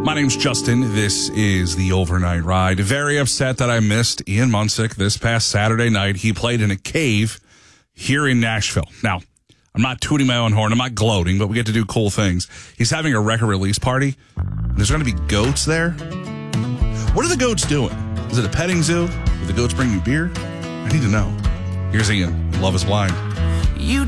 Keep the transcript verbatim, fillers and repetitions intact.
My name's Justin. This is the Overnight Ride. Very upset that I missed Ian Munsick this past Saturday night. He played in a cave here in Nashville. Now, I'm not tooting my own horn. I'm not gloating, but we get to do cool things. He's having a record release party. There's going to be goats there. What are the goats doing? Is it a petting zoo? Do the goats bring you beer? I need to know. Here's Ian. Love is Blind. You